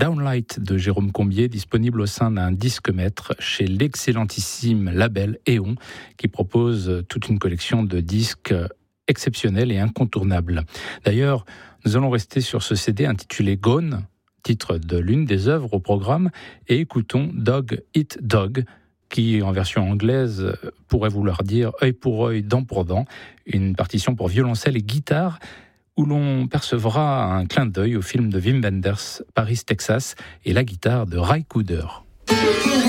Downlight de Jérôme Combier, disponible au sein d'un disque-maître chez l'excellentissime label Éon, qui propose toute une collection de disques exceptionnels et incontournables. D'ailleurs, nous allons rester sur ce CD intitulé Gone, titre de l'une des œuvres au programme, et écoutons Dog Eat Dog, qui en version anglaise pourrait vouloir dire œil pour œil, dent pour dent, une partition pour violoncelle et guitare où l'on percevra un clin d'œil au film de Wim Wenders, Paris, Texas, et la guitare de Ry Cooder.